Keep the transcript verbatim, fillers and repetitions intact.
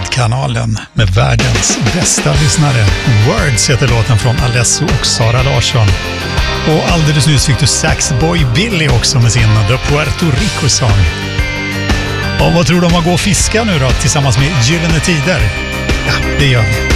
Poddkanalen med världens bästa lyssnare. Words heter låten från Alesso och Sara Larsson. Och alldeles nyss fick du Saxboy Billy också med sin The Puerto Rico-sång. Och vad tror du om att gå och fiska nu då tillsammans med Gyllene Tider? Ja, det gör vi.